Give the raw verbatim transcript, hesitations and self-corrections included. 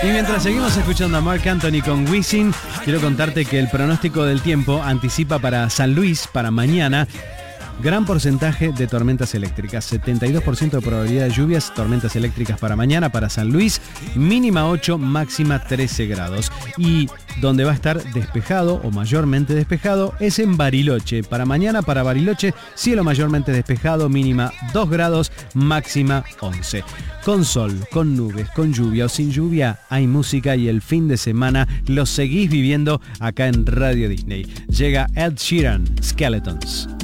Y mientras seguimos escuchando a Marc Anthony con Wisin, quiero contarte que el pronóstico del tiempo anticipa para San Luis, para mañana, gran porcentaje de tormentas eléctricas, setenta y dos por ciento de probabilidad de lluvias, tormentas eléctricas para mañana, para San Luis, mínima ocho, máxima trece grados. Y donde va a estar despejado o mayormente despejado es en Bariloche. Para mañana, para Bariloche, cielo mayormente despejado, mínima dos grados, máxima once. Con sol, con nubes, con lluvia o sin lluvia, hay música y el fin de semana lo seguís viviendo acá en Radio Disney. Llega Ed Sheeran, Skeletons.